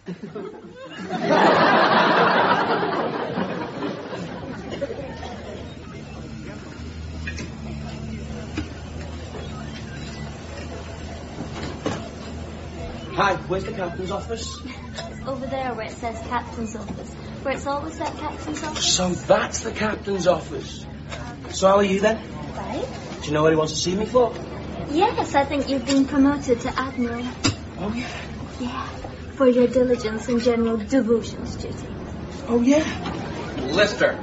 Hi, where's the captain's office? Over there where it says captain's office. Where it's always said captain's office. So that's the captain's office. So how are you then? Right? Do you know what he wants to see me for? Yes, I think you've been promoted to Admiral. Oh, yeah. Yeah, for your diligence and general devotions duty. Oh, yeah. Lister.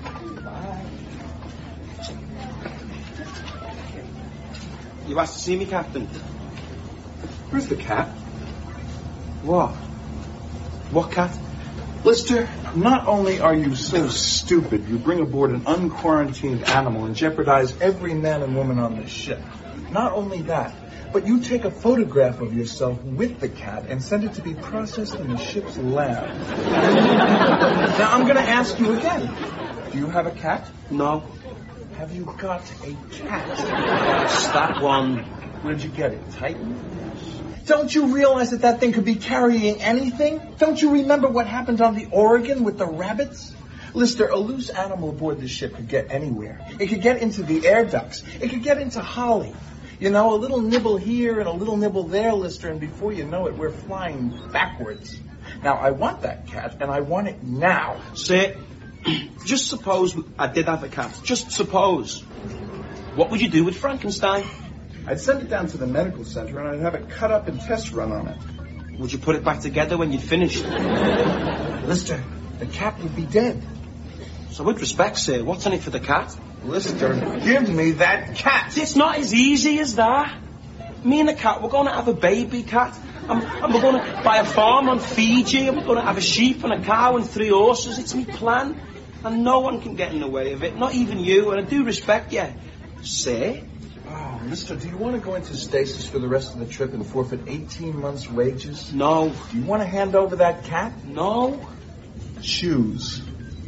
You asked to see me, Captain. Where's the cat? What? What cat? Lister, not only are you so stupid, you bring aboard an unquarantined animal and jeopardize every man and woman on this ship. Not only that, but you take a photograph of yourself with the cat and send it to be processed in the ship's lab. Now, I'm going to ask you again. Do you have a cat? No. Have you got a cat? It's that one. Where'd you get it? Titan? Don't you realize that thing could be carrying anything? Don't you remember what happened on the Oregon with the rabbits? Lister, a loose animal aboard the ship could get anywhere. It could get into the air ducts. It could get into Holly. You know, a little nibble here and a little nibble there, Lister, and before you know it, we're flying backwards. Now, I want that cat, and I want it now. Say, just suppose I did have a cat. Just suppose. What would you do with Frankenstein? I'd send it down to the medical center, and I'd have it cut up and test run on it. Would you put it back together when you'd finished? Lister, the cat would be dead. So with respect, sir, what's in it for the cat? Lister, give me that cat. It's not as easy as that. Me and the cat, we're going to have a baby cat. And we're going to buy a farm on Fiji, and we're going to have a sheep and a cow and 3 horses. It's my plan. And no one can get in the way of it, not even you. And I do respect you. Sir? Oh, mister, do you want to go into stasis for the rest of the trip and forfeit 18 months' wages? No. Do you want to hand over that cat? No. Choose.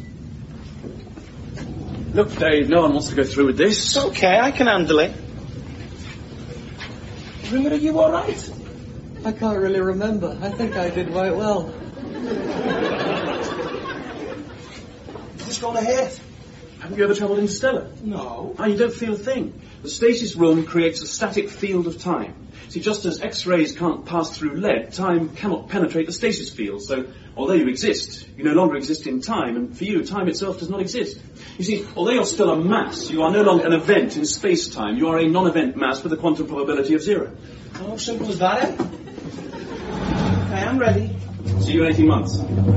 Look, Dave, no one wants to go through with this. It's okay, I can handle it. Ringer, are you all right? I can't really remember. I think I did quite well. Just going ahead. Haven't you ever travelled interstellar? No. Oh, you don't feel a thing. The stasis room creates a static field of time. See, just as X-rays can't pass through lead, time cannot penetrate the stasis field. So, although you exist, you no longer exist in time, and for you, time itself does not exist. You see, although you're still a mass, you are no longer an event in space-time. You are a non-event mass with a quantum probability of 0. How simple as that, eh? Okay, I'm ready. See you in 18 months.